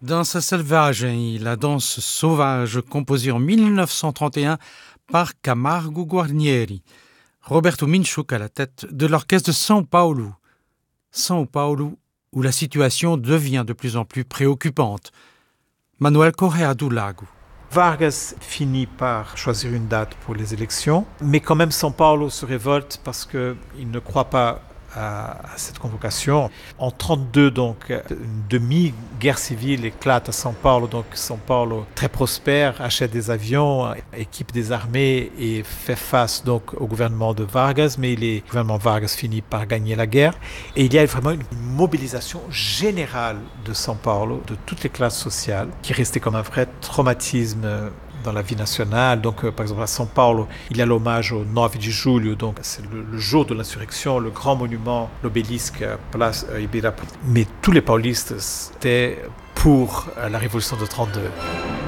Dança Selvagem, la danse sauvage composée en 1931 par Camargo Guarnieri. Roberto Minchuk à la tête de l'orchestre de São Paulo. São Paulo, où la situation devient de plus en plus préoccupante. Manuel Correa do Lago. Vargas finit par choisir une date pour les élections, mais quand même São Paulo se révolte parce qu'il ne croit pas à cette convocation. En 1932, donc, une demi-guerre civile éclate à São Paulo. Donc, São Paulo, très prospère, achète des avions, équipe des armées et fait face donc au gouvernement de Vargas. Mais le gouvernement Vargas finit par gagner la guerre. Et il y a vraiment une mobilisation générale de São Paulo, de toutes les classes sociales, qui restait comme un vrai traumatisme dans la vie nationale. Donc, par exemple, à São Paulo, il y a l'hommage au 9 de julho, donc c'est le jour de l'insurrection, le grand monument, l'obélisque, place Ibirapuera. Mais tous les paulistes étaient pour la révolution de 1932.